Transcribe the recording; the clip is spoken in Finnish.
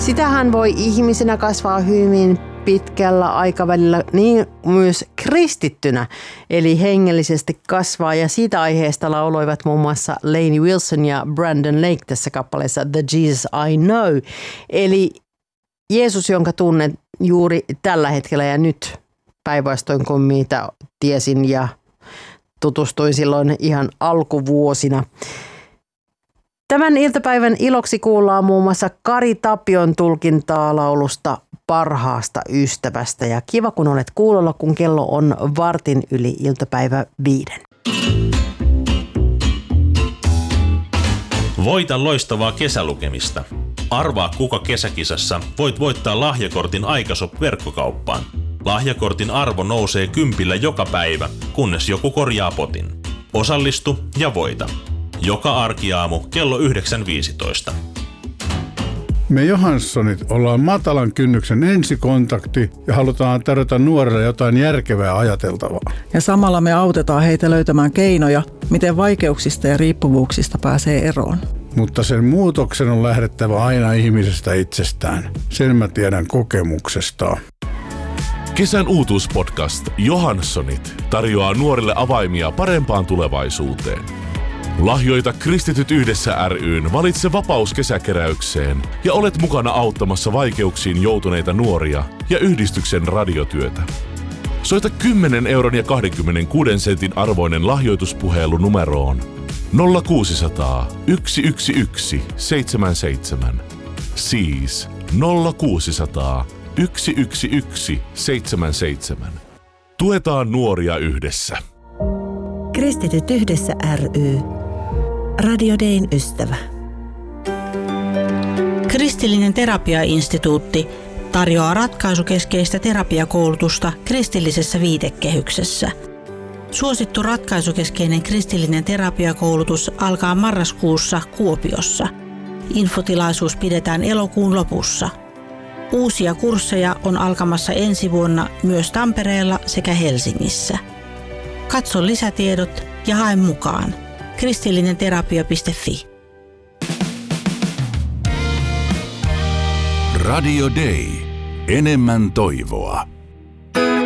Sitähän voi ihmisenä kasvaa hyvin pitkällä aikavälillä, niin myös kristittynä, eli hengellisesti kasvaa. Ja siitä aiheesta lauloivat muun muassa Lainey Wilson ja Brandon Lake tässä kappaleessa The Jesus I Know. Eli Jeesus, jonka tunnen juuri tällä hetkellä ja nyt päinvastoin kuin mitä tiesin ja tutustuin silloin ihan alkuvuosina. Tämän iltapäivän iloksi kuullaan muun muassa Kari Tapion tulkintaa laulusta Parhaasta ystävästä. Ja kiva, kun olet kuulolla, kun kello on 5:15. Voita loistavaa kesälukemista. Arvaa, kuka kesäkisassa voit voittaa lahjakortin Aikashop-verkkokauppaan. Lahjakortin arvo nousee 10 joka päivä, kunnes joku korjaa potin. Osallistu ja voita. Joka arkiaamu kello 9.15. Me Johanssonit ollaan matalan kynnyksen ensikontakti ja halutaan tarjota nuorille jotain järkevää ajateltavaa. Ja samalla me autetaan heitä löytämään keinoja, miten vaikeuksista ja riippuvuuksista pääsee eroon. Mutta sen muutoksen on lähdettävä aina ihmisestä itsestään. Sen mä tiedän kokemuksesta. Kesän uutuuspodcast Johanssonit tarjoaa nuorille avaimia parempaan tulevaisuuteen. Lahjoita Kristityt yhdessä ry:n Valitse vapaus kesäkeräykseen ja olet mukana auttamassa vaikeuksiin joutuneita nuoria ja yhdistyksen radiotyötä. Soita 10 euron ja 26 sentin arvoinen lahjoituspuhelu numeroon 0600 111 77. Siis 0600 111 77. Tuetaan nuoria yhdessä. Kristityt yhdessä ry. Radio Dayn ystävä. Kristillinen terapiainstituutti tarjoaa ratkaisukeskeistä terapiakoulutusta kristillisessä viitekehyksessä. Suosittu ratkaisukeskeinen kristillinen terapiakoulutus alkaa marraskuussa Kuopiossa. Infotilaisuus pidetään elokuun lopussa. Uusia kursseja on alkamassa ensi vuonna myös Tampereella sekä Helsingissä. Katso lisätiedot ja hae mukaan. kristillinenterapia.fi. Radio Day. Enemmän toivoa.